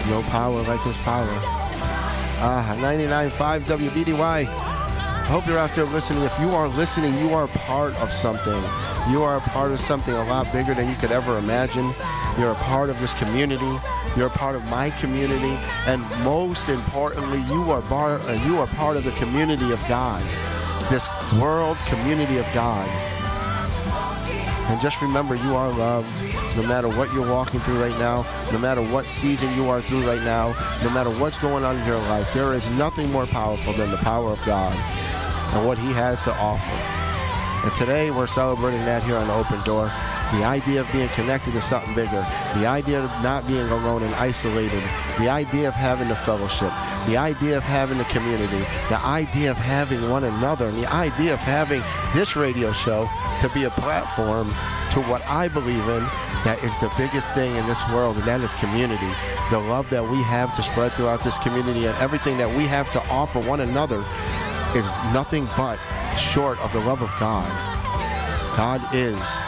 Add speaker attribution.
Speaker 1: No power like his power. 99.5 WBDY. I hope you're out there listening. If you are listening, you are part of something. You are a part of something a lot bigger than you could ever imagine. You're a part of this community. You're a part of my community. And most importantly, you are part of the community of God. This world community of God. And just remember, you are loved. No matter what you're walking through right now, no matter what season you are through right now, no matter what's going on in your life, there is nothing more powerful than the power of God and what he has to offer. And today we're celebrating that here on Open Door. The idea of being connected to something bigger. The idea of not being alone and isolated. The idea of having the fellowship. The idea of having the community. The idea of having one another. And the idea of having this radio show to be a platform to what I believe in, that is the biggest thing in this world, and that is community. The love that we have to spread throughout this community and everything that we have to offer one another is nothing but short of the love of God. God is